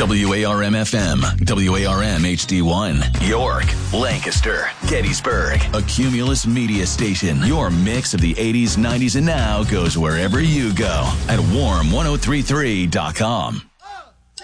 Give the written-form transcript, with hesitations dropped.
WARM-FM, WARM-HD1, York, Lancaster, Gettysburg, a Cumulus media station. Your mix of the 80s, 90s, and now goes wherever you go at warm1033.com.